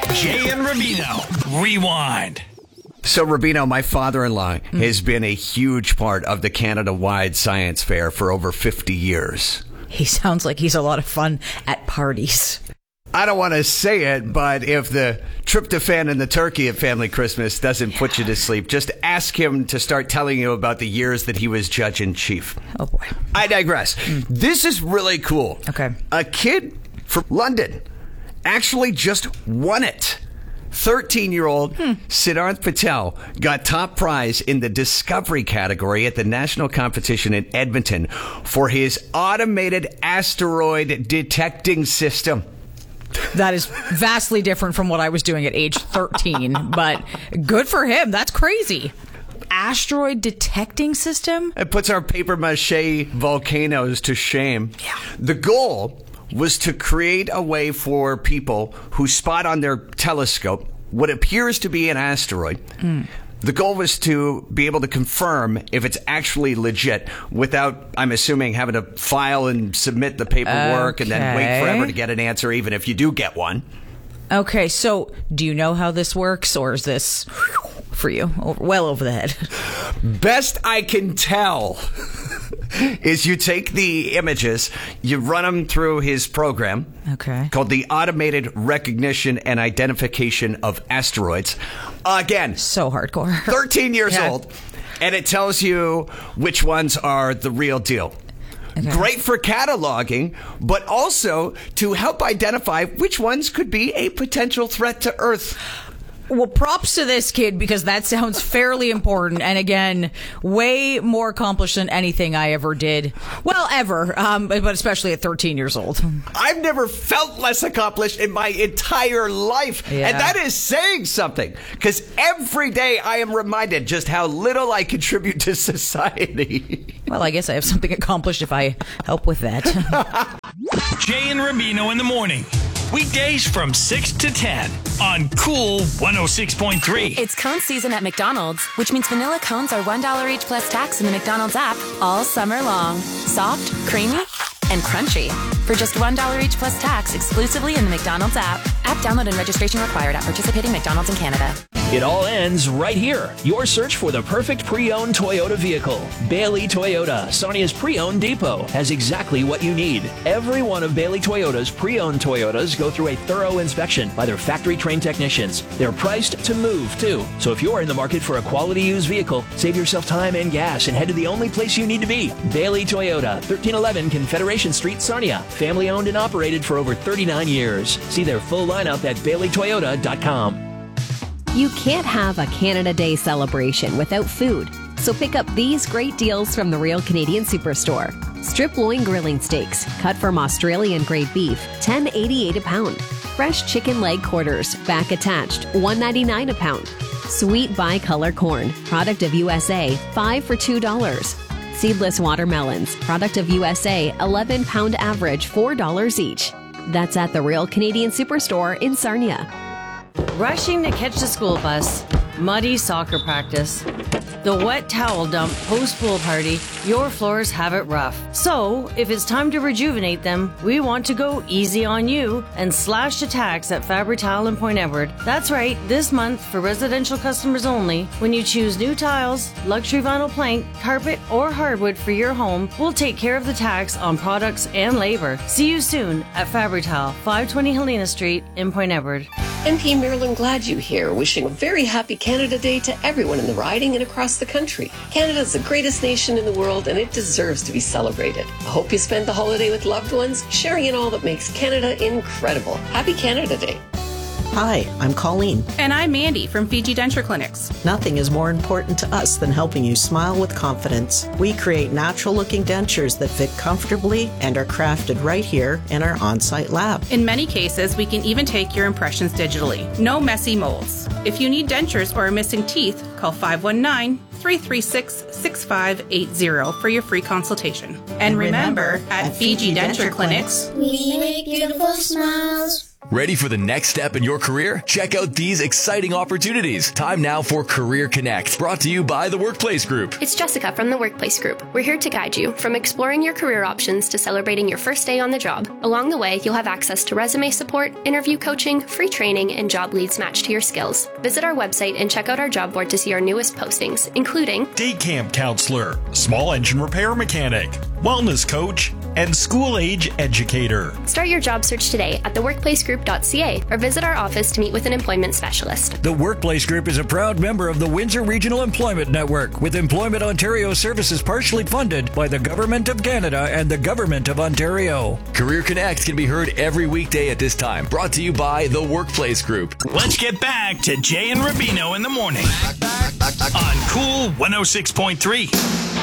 Jay and Rubino. Rewind. So, Rubino, my father-in-law has been a huge part of the Canada-wide science fair for over 50 years. He sounds like he's a lot of fun at parties. I don't want to say it, but if the tryptophan and the turkey at Family Christmas doesn't put you to sleep, just ask him to start telling you about the years that he was judge-in-chief. Oh, boy. I digress. This is really cool. Okay. A kid from London actually just won it. 13-year-old Siddharth Patel got top prize in the discovery category at the national competition in Edmonton for his automated asteroid detecting system. That is vastly different from what I was doing at age 13, but good for him. That's crazy. Asteroid detecting system? It puts our papier-mâché volcanoes to shame. Yeah. The goal was to create a way for people who spot on their telescope what appears to be an asteroid. The goal was to be able to confirm if it's actually legit without, I'm assuming, having to file and submit the paperwork and then wait forever to get an answer, even if you do get one. Okay, so do you know how this works, or is this for you? Well over the head. Best I can tell is you take the images, you run them through his program called the Automated Recognition and Identification of Asteroids. Again, so hardcore. 13 years old, and it tells you which ones are the real deal. Okay. Great for cataloging, but also to help identify which ones could be a potential threat to Earth. Well, props to this kid, because that sounds fairly important. And again, way more accomplished than anything I ever did. Well, ever, but especially at 13 years old. I've never felt less accomplished in my entire life. Yeah. And that is saying something, because every day I am reminded just how little I contribute to society. Well, I guess I have something accomplished if I help with that. Jay and Rubino in the morning. Weekdays from 6 to 10 on Cool 106.3. It's cone season at McDonald's, which means vanilla cones are $1 each plus tax in the McDonald's app all summer long. Soft, creamy, and crunchy. For just $1 each plus tax exclusively in the McDonald's app. App download and registration required at participating McDonald's in Canada. It all ends right here. Your search for the perfect pre-owned Toyota vehicle. Bailey Toyota, Sarnia's pre-owned depot, has exactly what you need. Every one of Bailey Toyota's pre-owned Toyotas go through a thorough inspection by their factory-trained technicians. They're priced to move, too. So if you're in the market for a quality used vehicle, save yourself time and gas and head to the only place you need to be. Bailey Toyota, 1311 Confederation Street, Sarnia. Family-owned and operated for over 39 years. See their full lineup at BaileyToyota.com. You can't have a Canada Day celebration without food. So pick up these great deals from the Real Canadian Superstore. Strip loin grilling steaks, cut from Australian grade beef, $10.88 a pound. Fresh chicken leg quarters, back attached, $1.99 a pound. Sweet bicolor corn, product of USA, 5 for $2. Seedless watermelons, product of USA, 11-pound average, $4 each. That's at the Real Canadian Superstore in Sarnia. Rushing to catch the school bus, muddy soccer practice, the wet towel dump post-pool party, your floors have it rough. So, if it's time to rejuvenate them, we want to go easy on you and slash the tax at Fabri-Tal in Point Edward. That's right, this month, for residential customers only, when you choose new tiles, luxury vinyl plank, carpet, or hardwood for your home, we'll take care of the tax on products and labor. See you soon at Fabri-Tal, 520 Helena Street in Point Edward. MP Marilyn Gladue here, wishing a very happy Canada Day to everyone in the riding and across the country. Canada is the greatest nation in the world, and it deserves to be celebrated. I hope you spend the holiday with loved ones, sharing in all that makes Canada incredible. Happy Canada Day. Hi, I'm Colleen. And I'm Mandy from Fiji Denture Clinics. Nothing is more important to us than helping you smile with confidence. We create natural-looking dentures that fit comfortably and are crafted right here in our on-site lab. In many cases, we can even take your impressions digitally. No messy molds. If you need dentures or are missing teeth, call 519-336-6580 for your free consultation. And remember, at Fiji Denture Clinics, we make beautiful smiles. Ready for the next step in your career? Check out these exciting opportunities. Time now for Career Connect, brought to you by the Workplace Group. It's Jessica from the Workplace Group. We're here to guide you from exploring your career options to celebrating your first day on the job. Along the way, you'll have access to resume support, interview coaching, free training, and job leads matched to your skills. Visit our website and check out our job board to see our newest postings, including day camp counselor, small engine repair mechanic, wellness coach, and school-age educator. Start your job search today at theworkplacegroup.ca or visit our office to meet with an employment specialist. The Workplace Group is a proud member of the Windsor Regional Employment Network, with Employment Ontario services partially funded by the Government of Canada and the Government of Ontario. Career Connect can be heard every weekday at this time, brought to you by the Workplace Group. Let's get back to Jay and Rubino in the morning on Cool 106.3.